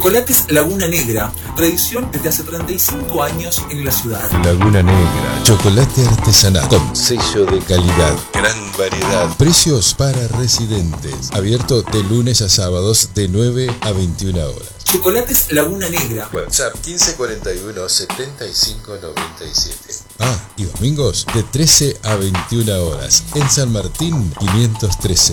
Chocolates Laguna Negra, tradición desde hace 35 años en la ciudad. Laguna Negra, chocolate artesanal con sello de calidad, gran variedad, precios para residentes, abierto de lunes a sábados de 9 a 21 horas. Chocolates Laguna Negra. WhatsApp 1541 75 97. Y domingos de 13 a 21 horas en San Martín 513.